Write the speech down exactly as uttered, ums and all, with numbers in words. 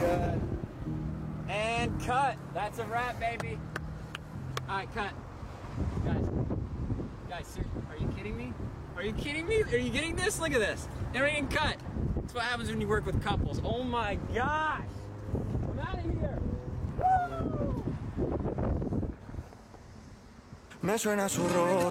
good. And cut. That's a wrap, baby. All right, cut. Guys, guys, sir, are you kidding me? Are you kidding me? Are you getting this? Look at this. Everything cut. That's what happens when you work with couples. Oh my gosh. I'm out of here. Woo! Me suena su rostro.